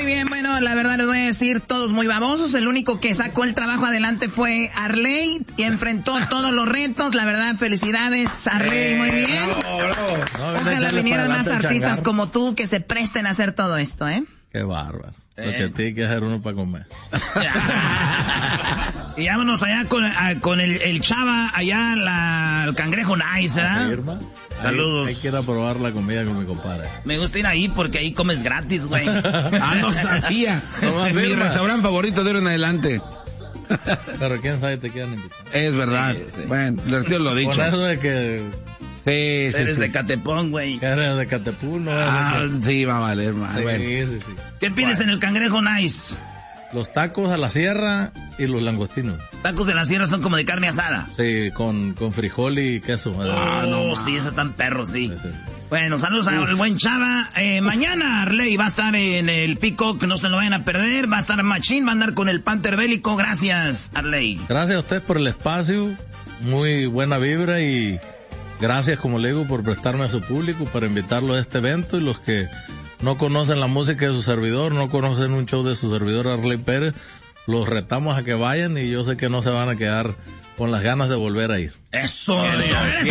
Muy bien, bueno, la verdad les voy a decir, todos muy babosos. El único que sacó el trabajo adelante fue Arley y enfrentó todos los retos. La verdad, felicidades, Arley, muy bien. Bravo. Ojalá vinieran más artistas como tú que se presten a hacer todo esto, ¿eh? Qué bárbaro. Lo que tiene que hacer uno para comer. Y vámonos allá con el Chava, allá el Cangrejo Nice, ¿eh? Saludos. Hay que ir a probar la comida con mi compadre. Me gusta ir ahí porque ahí comes gratis, güey. No sabía. Mi restaurante favorito de ahora en adelante. Pero quién sabe te quedan invitados. Es verdad. Sí. Bueno, les digo lo dicho. Por eso de que... Sí. Eres de Catepón, güey. Eres de Catepún, ¿no? Sí, va a valer mal. Sí, bueno. sí. ¿Qué pides en el Cangrejo Nice? Los tacos a la sierra y los langostinos. Tacos de la sierra son como de carne asada. Sí, con frijol y queso. Sí, esos están perros, sí. Bueno, saludos al buen Chava. Mañana Arley va a estar en el Peacock, no se lo vayan a perder. Va a estar Machín, va a andar con el Panther Bélico. Gracias, Arley. Gracias a usted por el espacio. Muy buena vibra y gracias, como le digo, por prestarme a su público para invitarlo a este evento. Y los que no conocen la música de su servidor, no conocen un show de su servidor Arley Pérez, los retamos a que vayan y yo sé que no se van a quedar con las ganas de volver a ir. Eso.